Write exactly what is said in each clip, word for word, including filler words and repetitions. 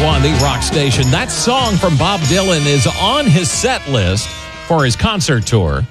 one, the rock station. That song from Bob Dylan is on his set list for his concert tour.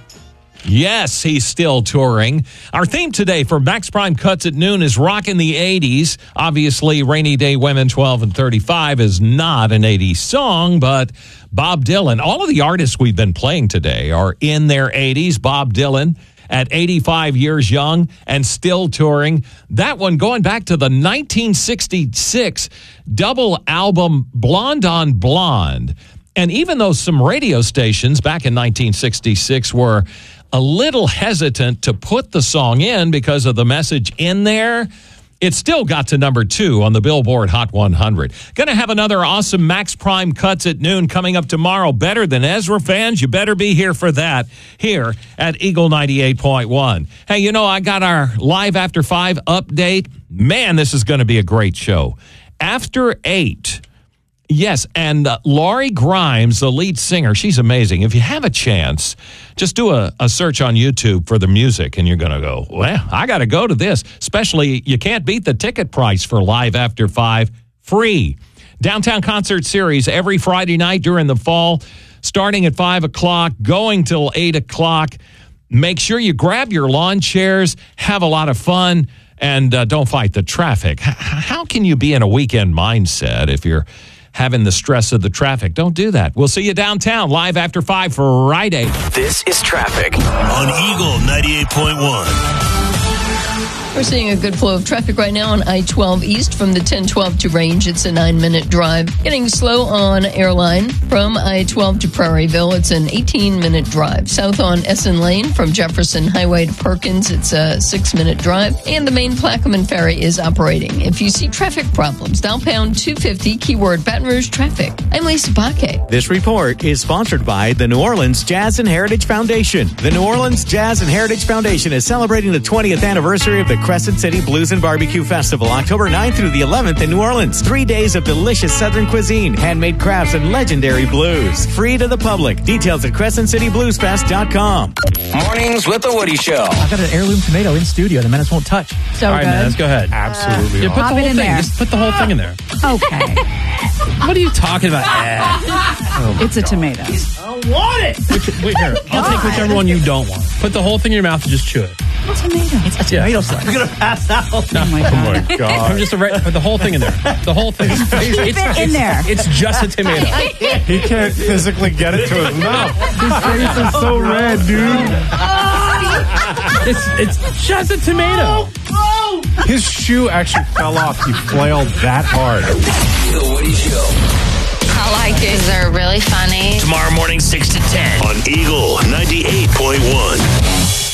Yes, he's still touring. Our theme today for Max Prime Cuts at Noon is rock in the eighties. Obviously, Rainy Day Women twelve and thirty-five is not an eighties song, but Bob Dylan, all of the artists we've been playing today are in their eighties. Bob Dylan at eighty-five years young and still touring. That one going back to the nineteen sixty-six double album Blonde on Blonde. And even though some radio stations back in nineteen sixty-six were a little hesitant to put the song in because of the message in there, it still got to number two on the Billboard Hot one hundred. Going to have another awesome Max Prime Cuts at Noon coming up tomorrow. Better Than Ezra fans, you better be here for that here at Eagle ninety-eight point one. Hey, you know, I got our Live After five update. Man, this is going to be a great show. After eight, yes, and uh, Laurie Grimes, the lead singer, she's amazing. If you have a chance, just do a, a search on YouTube for the music, and you're going to go, well, I got to go to this. Especially, you can't beat the ticket price for Live After five, free. Downtown Concert Series every Friday night during the fall, starting at five o'clock, going till eight o'clock. Make sure you grab your lawn chairs, have a lot of fun, and uh, don't fight the traffic. H- how can you be in a weekend mindset if you're having the stress of the traffic? Don't do that. We'll see you downtown Live After five Friday. This is traffic on Eagle ninety-eight point one. We're seeing a good flow of traffic right now on I twelve East from the ten twelve to Range. It's a nine-minute drive. Getting slow on Airline from I twelve to Prairieville. It's an eighteen-minute drive. South on Essen Lane from Jefferson Highway to Perkins. It's a six-minute drive. And the main Plaquemine Ferry is operating. If you see traffic problems, dial pound two fifty, keyword Baton Rouge Traffic. I'm Lisa Baque. This report is sponsored by the New Orleans Jazz and Heritage Foundation. The New Orleans Jazz and Heritage Foundation is celebrating the twentieth anniversary of the Crescent City Blues and Barbecue Festival, October ninth through the eleventh in New Orleans. Three days of delicious Southern cuisine, handmade crafts, and legendary blues. Free to the public. Details at crescent city blues fest dot com. Mornings with the Woody Show. I've got an heirloom tomato in studio the Menace won't touch. So All right, good. Menace, go ahead. Absolutely. Yeah, put the Pop whole it in thing. there. Just put the whole thing in there. Okay. What are you talking about? Eh. It's a tomato. Which, wait, here. I'll take whichever one you don't want. Put the whole thing in your mouth and just chew it. Tomato. It's a tomato slice. You're going to pass out. No. Oh my Oh God. my God. I'm just a re- put the whole thing in there. The whole thing. It's, Keep it in there. It's just a tomato. He can't physically get it to his mouth. His face is so red, dude. It's it's just a tomato. His shoe actually fell off. He flailed that hard. The Woody Show. I like it. They're really funny. Tomorrow morning, six to ten on Eagle ninety-eight point one.